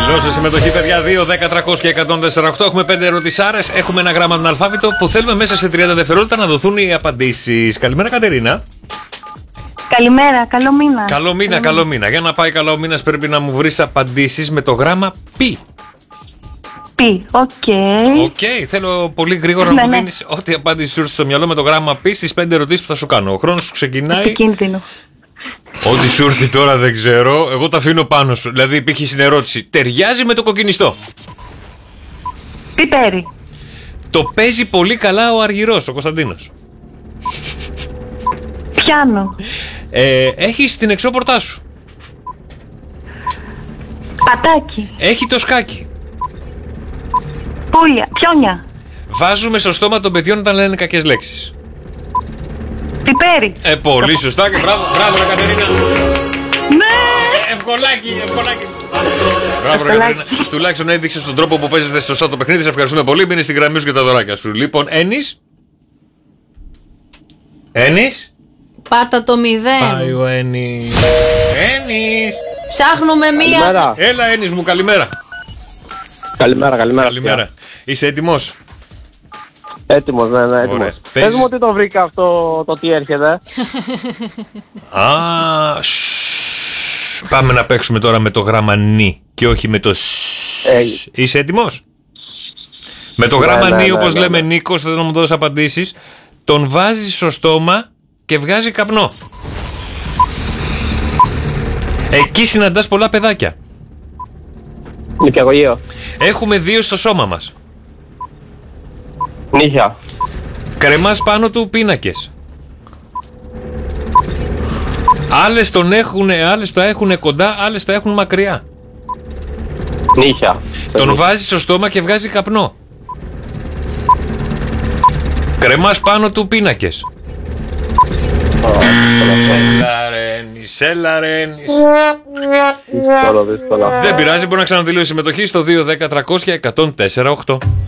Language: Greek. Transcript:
Δώσε συμμετοχή, παιδιά. 2, 10, 300 και 148. Έχουμε 5 ερωτησάρες. Έχουμε ένα γράμμα από τον αλφάβητο που θέλουμε μέσα σε 30 δευτερόλεπτα να δοθούν οι απαντήσεις. Καλημέρα, Κατερίνα. Καλημέρα, καλό μήνα. Καλό μήνα, καλό μήνα. Για να πάει καλό ο μήνας πρέπει να μου βρεις απαντήσεις με το γράμμα π. Οκ. Θέλω πολύ γρήγορα να μου δίνεις ό,τι απάντηση σου έρθει στο μυαλό με το γράμμα π στις 5 ερωτήσεις που θα σου κάνω. Ο χρόνος σου ξεκινάει. Επικίνδυνο. Ό,τι σου έρθει τώρα δεν ξέρω. Εγώ τα αφήνω πάνω σου. Δηλαδή υπήρχε στην ερώτηση. Ταιριάζει με το κοκκινιστό. Πιπέρι. Το παίζει πολύ καλά ο Αργυρός, ο Κωνσταντίνος. Πιάνο. Έχεις την εξώπορτά σου. Πατάκι. Έχει το σκάκι. Πούλια. Πιόνια. Βάζουμε στο στόμα των παιδιών όταν λένε κακές λέξεις. Πιπέρι. Πολύ σωστά και μπράβο, μπράβο ρε Κατερίνα. Ναι. Ευκολάκι. Μπράβο ρε Κατερίνα. Τουλάχιστον έδειξες τον τρόπο που παίζετε σωστά το παιχνίδι. Σε ευχαριστούμε πολύ. Μείνε στην γραμμή σου και τα δωράκια σου. Λοιπόν, Ένις. Πάτα το 0. Πάει ο Ένις. Ψάχνουμε μία. Καλημέρα. Έλα Ένις μου, καλημέρα. Καλημέρα. Είσαι έτοιμος? Έτοιμος, ναι, έτοιμος. Ωραία. Πες μου ότι το βρήκα αυτό το τι έρχεται. Πάμε να παίξουμε τώρα με το γράμμα νι και όχι με το Είσαι έτοιμος? Με το γράμμα νι, όπως λέμε Νίκος, θέλω να μου δώσεις απαντήσεις. Τον βάζεις στο στόμα και βγάζει καπνό. Εκεί συναντάς πολλά παιδάκια. Νηπιαγωγείο. Έχουμε 2 στο σώμα μας. Νύχια. Κρεμάς πάνω του πίνακες. Άλλες τα έχουν κοντά, άλλες τα έχουν μακριά. Νύχια. Τον βάζεις στο στόμα και βγάζει καπνό. Κρεμάς πάνω του πίνακες. Έλα ρε Ένις. Δύσκολο. Δεν πειράζει, μπορεί να ξαναδηλώσει συμμετοχή στο 2, 10, 300 και 104, 8.